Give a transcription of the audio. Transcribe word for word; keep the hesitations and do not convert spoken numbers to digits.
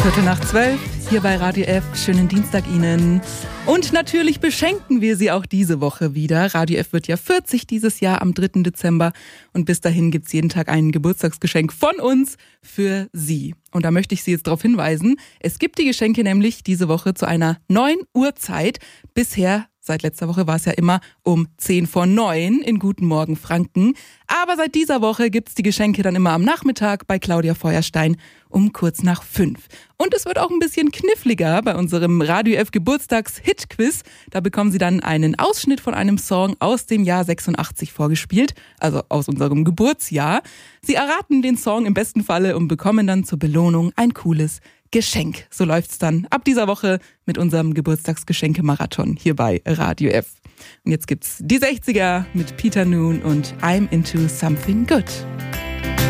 Viertel nach zwölf, hier bei Radio F. Schönen Dienstag Ihnen. Und natürlich beschenken wir Sie auch diese Woche wieder. Radio F wird ja vierzig dieses Jahr am dritten Dezember. Und bis dahin gibt's jeden Tag ein Geburtstagsgeschenk von uns für Sie. Und da möchte ich Sie jetzt darauf hinweisen, es gibt die Geschenke nämlich diese Woche zu einer neuen Uhrzeit. Bisher, seit letzter Woche war es ja immer um zehn vor neun in Guten Morgen Franken. Aber seit dieser Woche gibt's die Geschenke dann immer am Nachmittag bei Claudia Feuerstein um kurz nach fünf. Und es wird auch ein bisschen kniffliger bei unserem Radio F Geburtstags-Hit-Quiz. Da bekommen Sie dann einen Ausschnitt von einem Song aus dem Jahr sechsundachtzig vorgespielt, also aus unserem Geburtsjahr. Sie erraten den Song im besten Falle und bekommen dann zur Belohnung ein cooles Geschenk. So läuft's dann ab dieser Woche mit unserem Geburtstagsgeschenke-Marathon hier bei Radio F. Und jetzt gibt's die sechziger mit Peter Noon und I'm Into Something Good.